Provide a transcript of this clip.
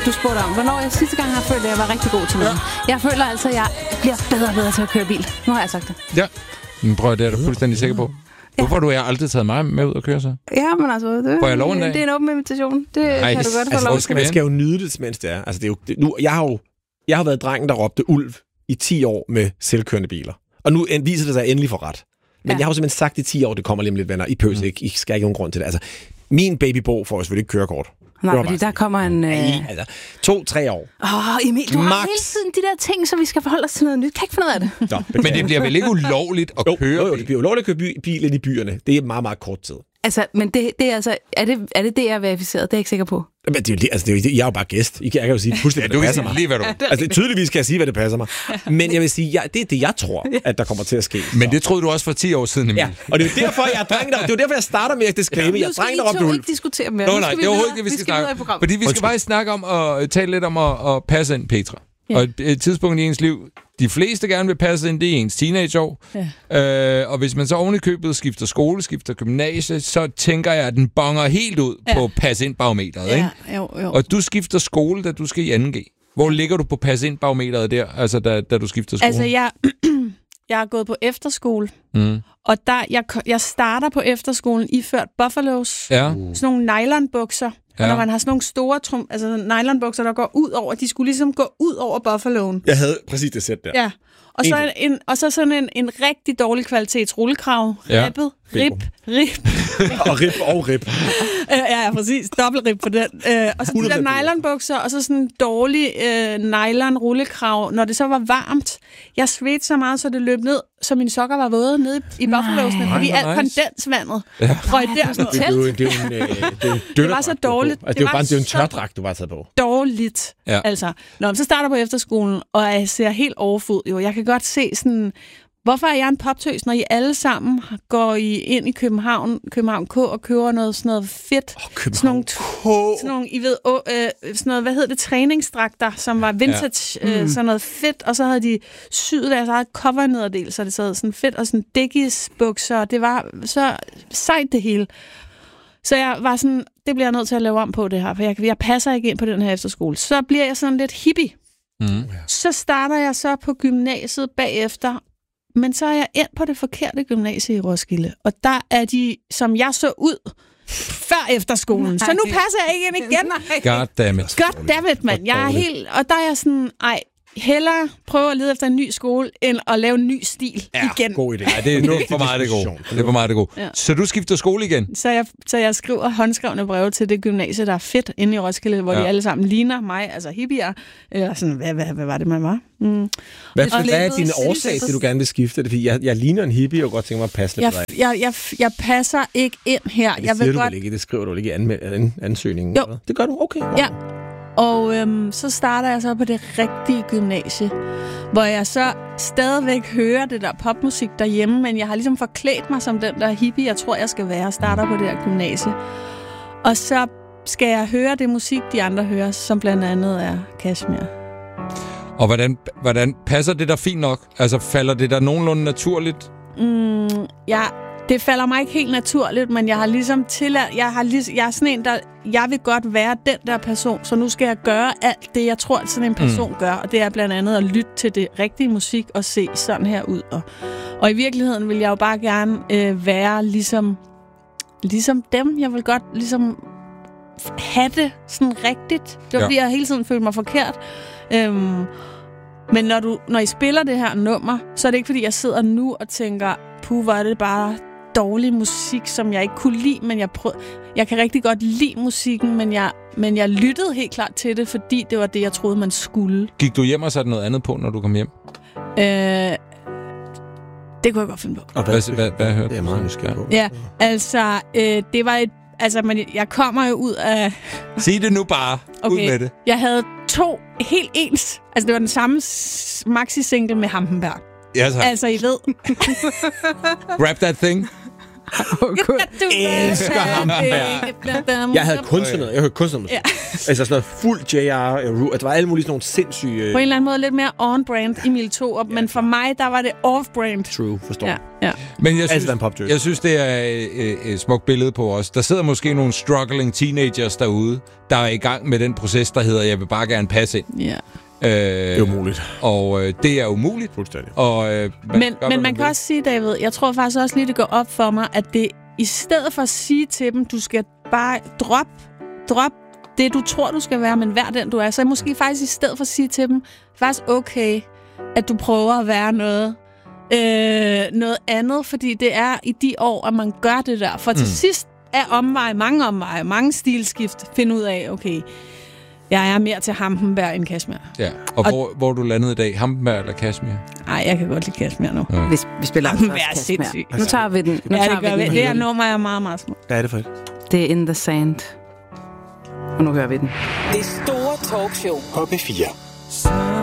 du spurgte om, hvornår jeg sidste gang har følt, at jeg var rigtig god til noget. Jeg føler altså, at jeg bliver bedre og bedre til at køre bil. Nu har jeg sagt det. Ja, men prøv, det er du fuldstændig sikker på. Hvorfor har du aldrig taget mig med ud og køre så? Ja, men altså, får jeg lov en dag? Det er en åben invitation. Det kan du godt få lov til. Man skal jo nyde det, mens det er. Altså, det er jo, nu, jeg har været drengen, der råbte ulv i 10 år med selvkørende biler. Og nu viser det sig, at jeg endelig får ret. Men jeg har jo simpelthen sagt i 10 år, det kommer lige om lidt, venner. I pøs ikke. I skal ikke nogen grund til det. Altså, min babybo får selvfølgelig ikke kørekort. Nej, fordi der kommer en... altså, 2-3 år. Emil, du har hele tiden de der ting, så vi skal forholde os til noget nyt. Kan ikke finde ud af det. Nå, men det bliver vel ikke ulovligt at køre? Jo, det bliver ulovligt at køre bil ind i byerne. Det er meget, meget kort tid. Altså, men det er altså... Er det jeg er verificeret? Det er jeg ikke sikker på. Men det er jo det, altså, jeg er jo bare gæst. Jeg kan jo sige fuldstændig, hvad det passer mig. Lige, hvad du... Altså, tydeligvis kan jeg sige, hvad det passer mig. Men jeg vil sige, det er det, jeg tror, at der kommer til at ske. Men det troede du også for 10 år siden, Emil. Ja, og det er jo derfor, det er derfor, jeg starter med at disclaimer. Jeg trænger op Nu skal I ikke diskutere mere. Nej, det er overhovedet ikke det, vi skal snakke om. Fordi vi skal bare snakke om at tale lidt om at passe ind, Petra. Ja. Og et tidspunkt i ens liv, de fleste gerne vil passe ind, det er ens teenageår. Ja. Og hvis man så oven i købet skifter skole, skifter gymnasie, så tænker jeg, at den bonger helt ud på passe ind barometeret. Ikke? Jo. Og du skifter skole, da du skal i 2G. Hvor ligger du på passe ind barometeret der, altså da du skifter skole? Altså jeg er gået på efterskole, og jeg starter på efterskolen iført Buffalos, sådan nogle nylonbukser. Og når man har sådan nogle store nylonbukser, der går ud over, de skulle ligesom gå ud over Buffaloen. Jeg havde præcis det sæt der. Ja. Og så sådan en rigtig dårlig kvalitets rullekrav. Rippet. Rip. og rip. Ja, præcis. Dobbeltrip på den. Og så de der nylonbukser, og så sådan en dårlig nylon rullekrav. Når det så var varmt, jeg svedte så meget, så det løb ned, så mine sokker var våde nede i Buffalosene, fordi alt kondensvandet røg der sådan tæt. Det var så dårligt. Altså, det er jo en tørdragt, du var taget på. Dårligt. Ja. Altså, når man så starter på efterskolen, og jeg ser helt overfod, jeg kan godt se sådan... Hvorfor er jeg en poptøs, når I alle sammen går ind i København K og køber noget sådan noget fedt? København K. Sådan nogle, I ved, sådan noget, hvad hedder det, træningsdragter, som var vintage, sådan noget fedt, og så havde de syet deres eget covernederdel, så det sad sådan fedt, og sådan Dickies-bukser, og det var så sejt det hele. Så jeg var sådan, det bliver jeg nødt til at lave om på det her, for jeg passer ikke ind på den her efterskole. Så bliver jeg sådan lidt hippie. Så starter jeg så på gymnasiet bagefter, men så er jeg endt på det forkerte gymnasie i Roskilde. Og der er de, som jeg så ud før efterskolen. Så nu passer jeg ikke ind igen. Goddammit, mand. Jeg er helt... Og der er jeg sådan, hellere prøve at lede efter en ny skole, end at lave en ny stil igen. God idé. Ja, det er for meget det gode. Det er for meget det gode. Ja. Så du skifter skole igen? Så jeg skriver håndskrevne breve til det gymnasie, der er fedt inde i Roskilde, hvor de alle sammen ligner mig, altså hippier. Eller sådan, hvad var det, man var? Hvad er din årsag til, du gerne vil skifte det? Fordi jeg ligner en hippie, og godt tænker mig at passe lidt på dig. Jeg passer ikke ind her. Det siger du vel ikke? Det skriver du vel ikke i ansøgningen? Jo. Det gør du? Okay. Ja. Og så starter jeg så på det rigtige gymnasie, hvor jeg så stadigvæk hører det der popmusik derhjemme, men jeg har ligesom forklædt mig som den der hippie, jeg tror, jeg skal være, og starter på det her gymnasie. Og så skal jeg høre det musik, de andre hører, som blandt andet er Kashmir. Og hvordan passer det der fint nok? Altså, falder det der nogenlunde naturligt? Det falder mig ikke helt naturligt, men jeg har ligesom tilladt... Jeg er sådan en, der... Jeg vil godt være den der person, så nu skal jeg gøre alt det, jeg tror, at sådan en person gør. Og det er blandt andet at lytte til det rigtige musik og se sådan her ud. Og i virkeligheden vil jeg jo bare gerne være ligesom dem. Jeg vil godt ligesom have det sådan rigtigt. Det bliver jeg hele tiden følt mig forkert. Men når I spiller det her nummer, så er det ikke, fordi jeg sidder nu og tænker, hvor er det bare dårlig musik, som jeg ikke kunne lide, men jeg kan rigtig godt lide musikken, men jeg lyttede helt klart til det, fordi det var det, jeg troede, man skulle. Gik du hjem og satte noget andet på, når du kom hjem? Det kunne jeg godt finde på. Og hvad hørte du? Det er meget nysgerrig på. Ja, altså, det var et... Altså, men jeg kommer jo ud af... Sig det nu bare. Okay. Ud med det. Jeg havde 2 helt ens... Altså, det var den samme maxi-single med Hampenberg. Ja, tak. Altså, I ved... Grab that thing. elsker Hampenberg. Jeg havde kun sådan noget. Jeg hørte kun sådan noget. Ja. Altså sådan noget fuld J.R. Der var alle mulige sådan nogle sindssyge... På en eller anden måde lidt mere on-brand Emil Thorup, men for mig, der var det off-brand. True, forstår. Ja. Men jeg synes, det er et smukt billede på os. Der sidder måske nogle struggling teenagers derude, der er i gang med den proces, der hedder, jeg vil bare gerne passe ind. Ja. Det er umuligt. Og det er umuligt. Fuldstændig. Men man kan også sige, David, jeg tror faktisk også lige, det går op for mig, at det i stedet for at sige til dem, du skal bare drop det, du tror, du skal være, men vær den, du er. Så måske faktisk i stedet for at sige til dem, faktisk okay, at du prøver at være noget andet, fordi det er i de år, at man gør det der. For til sidst er mange stilskift, finde ud af, okay, jeg er mere til Hampenberg end Kashmir. Ja, og hvor du landede i dag? Hampenberg eller Kashmir? Nej, jeg kan godt lide Kashmir nu. Ja. Vi spiller Hampenberg er sindssygt. Nu tager vi den. Det her nummer er meget, meget smukt. Hvad er det for et? Det er In the Sand. Og nu hører vi den. Det store talkshow på P4.